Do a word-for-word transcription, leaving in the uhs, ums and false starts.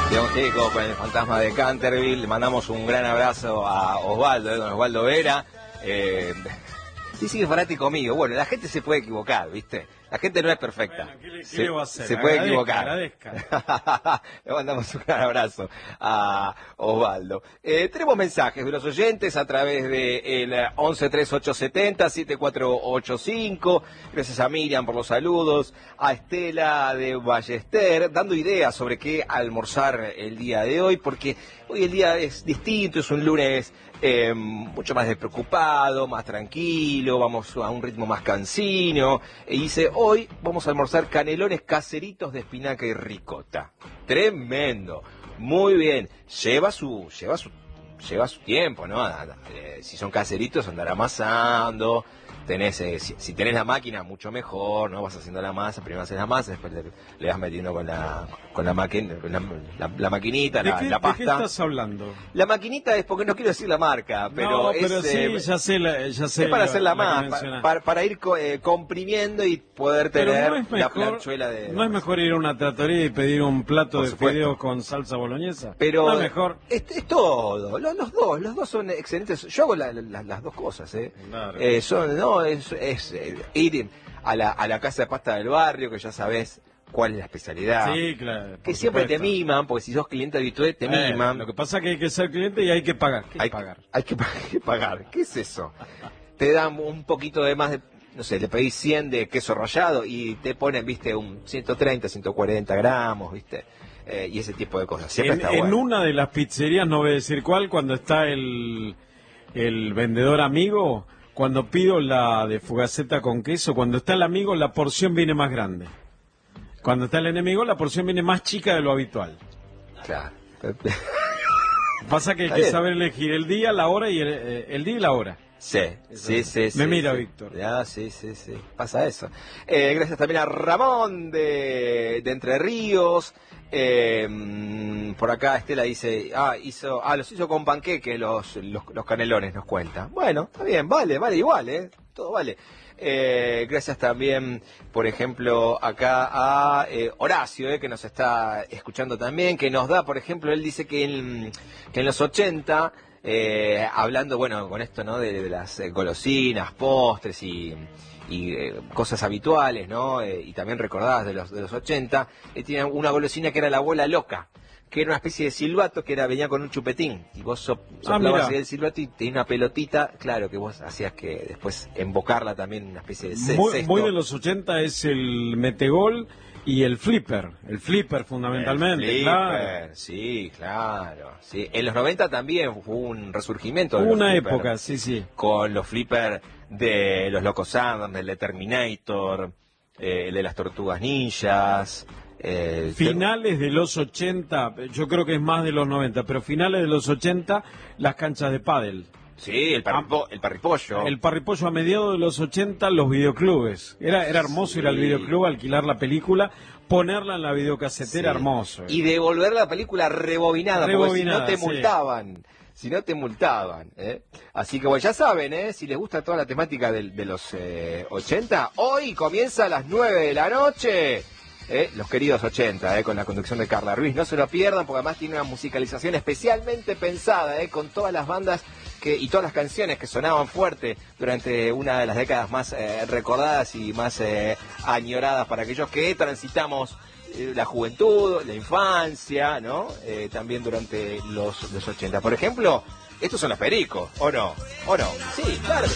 Digamos que con el fantasma de Canterville, le mandamos un gran abrazo a Osvaldo, eh, don Osvaldo Vera. Eh, dice que es fanático mío. Bueno, la gente se puede equivocar, ¿viste? La gente no es perfecta. Bueno, ¿qué le, qué se, le va a hacer? se puede Agradezca, equivocar. agradezca. Le mandamos un gran abrazo a Osvaldo. Eh, tenemos mensajes de los oyentes a través de el once treinta y ocho setenta siete cuatro ocho cinco. Gracias a Miriam por los saludos, a Estela de Ballester, dando ideas sobre qué almorzar el día de hoy, porque hoy el día es distinto, es un lunes eh, mucho más despreocupado, más tranquilo, vamos a un ritmo más cansino. Y dice, hoy vamos a almorzar canelones caseritos de espinaca y ricota. Tremendo, muy bien. Lleva su, lleva su, lleva su tiempo, ¿no? Eh, si son caseritos, andar amasando. Tenés, eh, si, si tenés la máquina, mucho mejor, ¿no? Vas haciendo la masa, primero haces la masa, después le, le vas metiendo con la con la, máquina, la, la, la maquinita, ¿De la, qué, la pasta. ¿De qué estás hablando? La maquinita es porque no quiero decir la marca, pero no, pero es, sí, eh, ya sé, la, ya sé es para la, hacerla la más, pa, para, para ir co, eh, comprimiendo y poder Pero tener no es la mejor, planchuela de... ¿no es mejor ir a una tratoría y pedir un plato Por de supuesto. fideos con salsa boloñesa? Pero ¿No es mejor? Es, es todo, los, los dos, los dos son excelentes. Yo hago la, la, las dos cosas, ¿eh? Claro. eh son, no, es, es eh, ir a la, a la casa de pasta del barrio, que ya sabes cuál es la especialidad. Sí, claro. Que por siempre te supuesto. miman, porque si sos cliente habitual te Eh, miman. Lo que pasa es que hay que ser cliente y hay que pagar. ¿Qué hay, pagar? Hay que, hay que pagar. ¿Qué es eso? Te dan un poquito de más de, no sé, le pedís cien de queso rallado y te ponen, viste, un ciento treinta, ciento cuarenta gramos, viste, eh, y ese tipo de cosas. Siempre En, está en bueno. una de las pizzerías, no voy a decir cuál, cuando está el, el vendedor amigo, cuando pido la de fugaceta con queso, cuando está el amigo la porción viene más grande. Cuando está el enemigo la porción viene más chica de lo habitual. Claro. Pasa que hay Está que bien. saber elegir el día, la hora y el, eh, el día y la hora. Sí, sí, sí, sí. Me mira, sí. Víctor. Ya, sí, sí, sí. Pasa eso. Eh, gracias también a Ramón de, de Entre Ríos. Eh, mm, por acá Estela dice, ah, hizo, ah, los hizo con panqueque los, los, los canelones, nos cuenta. Bueno, está bien, vale, vale igual, eh. Todo vale. Eh, gracias también, por ejemplo, acá a eh, Horacio, eh, que nos está escuchando también, que nos da, por ejemplo, él dice que en, que en los ochenta, eh, hablando, bueno, con esto, ¿no? De, de las eh, golosinas, postres y, y eh, cosas habituales, ¿no? Eh, y también recordadas de los de los ochenta, eh, tenía una golosina que era la abuela loca, que era una especie de silbato que era venía con un chupetín y vos so, soplabas Ah, ahí el silbato y tenía una pelotita, claro, que vos hacías que después embocarla también en una especie de ce- Muy, cesto. muy de los ochenta es el metegol y el flipper. El flipper fundamentalmente, El claro. flipper, sí, claro, sí. En los noventa también fue un resurgimiento de Hubo los una flipper, época, sí, sí. con los flippers de los Locos Adams, del de Terminator, eh, el de las Tortugas Ninjas. Eh, Finales de los ochenta, yo creo que es más de los noventa, pero finales de los ochenta, las canchas de pádel. Sí, el, parripo, el parripollo. El parripollo a mediados de los ochenta, los videoclubes. Era, era hermoso Sí. ir al videoclub, alquilar la película, ponerla en la videocasetera, Sí. hermoso. Y devolver la película rebobinada, Rebobinada, porque si no te sí. multaban. Si no te multaban. ¿eh? Así que bueno, ya saben, ¿eh? Si les gusta toda la temática de, de los eh, ochenta, hoy comienza a las nueve de la noche. ¿eh? Los queridos ochenta, ¿eh? Con la conducción de Carla Ruiz. No se lo pierdan, porque además tiene una musicalización especialmente pensada, ¿eh? Con todas las bandas que, y todas las canciones que sonaban fuerte durante una de las décadas más eh, recordadas y más eh, añoradas para aquellos que transitamos eh, la juventud, la infancia, ¿no? Eh, también durante los, los ochenta. Por ejemplo, estos son los Pericos, ¿o no? ¿O no? Sí, claro.